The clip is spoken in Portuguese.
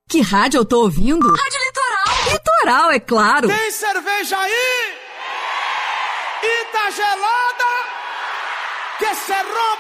Que rádio eu tô ouvindo? Rádio Litoral. Litoral, é claro. Tem cerveja aí? E tá gelada? Que cê rompe.